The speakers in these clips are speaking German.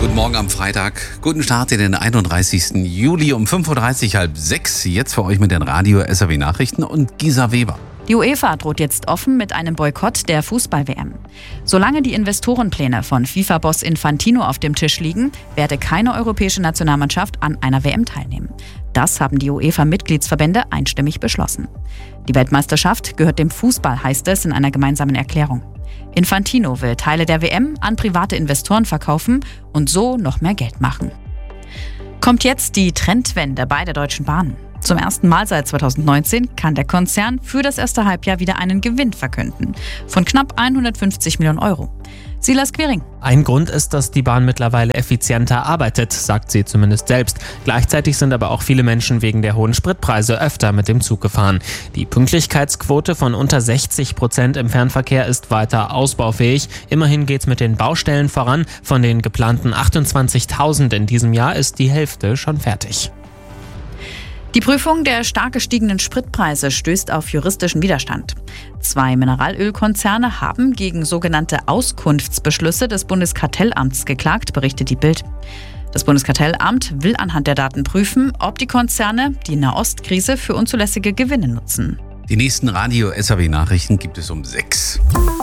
Guten Morgen am Freitag. Guten Start in den 31. Juli um 5.30 Uhr, halb 6. Jetzt für euch mit den Radio-SAW-Nachrichten und Gisa Weber. Die UEFA droht jetzt offen mit einem Boykott der Fußball-WM. Solange die Investorenpläne von FIFA-Boss Infantino auf dem Tisch liegen, werde keine europäische Nationalmannschaft an einer WM teilnehmen. Das haben die UEFA-Mitgliedsverbände einstimmig beschlossen. Die Weltmeisterschaft gehört dem Fußball, heißt es in einer gemeinsamen Erklärung. Infantino will Teile der WM an private Investoren verkaufen und so noch mehr Geld machen. Kommt jetzt die Trendwende bei der Deutschen Bahn. Zum ersten Mal seit 2019 kann der Konzern für das erste Halbjahr wieder einen Gewinn verkünden von knapp 150 Millionen Euro. Silas Quiring. Ein Grund ist, dass die Bahn mittlerweile effizienter arbeitet, sagt sie zumindest selbst. Gleichzeitig sind aber auch viele Menschen wegen der hohen Spritpreise öfter mit dem Zug gefahren. Die Pünktlichkeitsquote von unter 60% im Fernverkehr ist weiter ausbaufähig. Immerhin geht's mit den Baustellen voran. Von den geplanten 28.000 in diesem Jahr ist die Hälfte schon fertig. Die Prüfung der stark gestiegenen Spritpreise stößt auf juristischen Widerstand. 2 Mineralölkonzerne haben gegen sogenannte Auskunftsbeschlüsse des Bundeskartellamts geklagt, berichtet die Bild. Das Bundeskartellamt will anhand der Daten prüfen, ob die Konzerne die Nahostkrise für unzulässige Gewinne nutzen. Die nächsten Radio-SAW-Nachrichten gibt es um 6.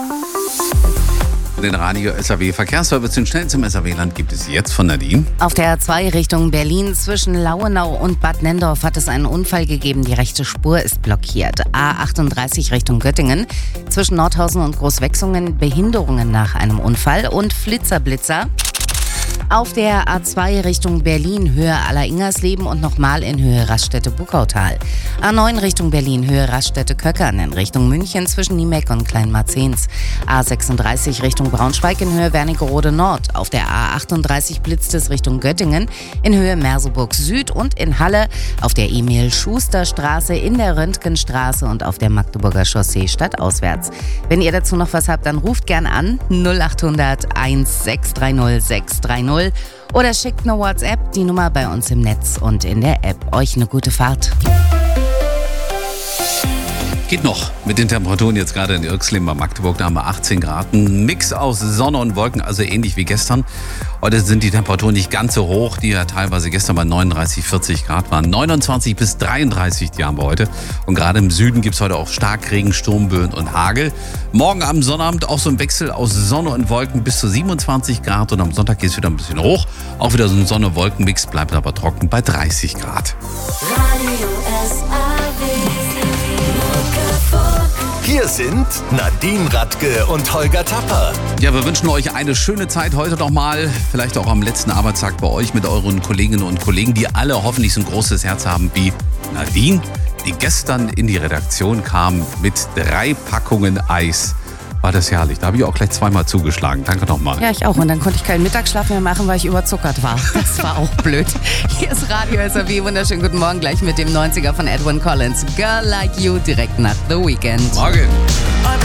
Den Radio-SAW-Verkehrsservice in schnell zum SAW-Land gibt es jetzt von Nadine. Auf der A2 Richtung Berlin zwischen Lauenau und Bad Nenndorf hat es einen Unfall gegeben. Die rechte Spur ist blockiert. A38 Richtung Göttingen zwischen Nordhausen und Großwechsungen Behinderungen nach einem Unfall und Flitzer-Blitzer. Auf der A2 Richtung Berlin, Höhe Aller-Ingersleben und nochmal in Höhe Raststätte-Buckautal. A9 Richtung Berlin, Höhe Raststätte-Köckern in Richtung München zwischen Niemeck und Kleinmarzens. A36 Richtung Braunschweig in Höhe Wernigerode Nord. Auf der A38 blitzt es Richtung Göttingen in Höhe Merseburg Süd und in Halle auf der Emil-Schuster-Straße, in der Röntgenstraße und auf der Magdeburger Chaussee stadtauswärts. Wenn ihr dazu noch was habt, dann ruft gern an 0800 1630 630 oder schickt eine WhatsApp, die Nummer bei uns im Netz und in der App. Euch eine gute Fahrt. Geht noch mit den Temperaturen jetzt gerade in Irxleben bei Magdeburg, da haben wir 18 Grad. Ein Mix aus Sonne und Wolken, also ähnlich wie gestern. Heute sind die Temperaturen nicht ganz so hoch, die ja teilweise gestern bei 39, 40 Grad waren. 29 bis 33, die haben wir heute. Und gerade im Süden gibt es heute auch Starkregen, Sturmböen und Hagel. Morgen am Sonnabend auch so ein Wechsel aus Sonne und Wolken bis zu 27 Grad. Und am Sonntag geht es wieder ein bisschen hoch. Auch wieder so ein Sonne-Wolken-Mix, bleibt aber trocken bei 30 Grad. Hier sind Nadine Radke und Holger Tapper. Ja, wir wünschen euch eine schöne Zeit heute nochmal. Vielleicht auch am letzten Arbeitstag bei euch mit euren Kolleginnen und Kollegen, die alle hoffentlich so ein großes Herz haben wie Nadine, die gestern in die Redaktion kam mit 3 Packungen Eis. War das herrlich. Da habe ich auch gleich zweimal zugeschlagen. Danke nochmal. Ja, ich auch. Und dann konnte ich keinen Mittagsschlaf mehr machen, weil ich überzuckert war. Das war auch blöd. Hier ist Radio-SAW. Wunderschönen guten Morgen. Gleich mit dem 90er von Edwin Collins. Girl Like You direkt nach The Weeknd. Morgen.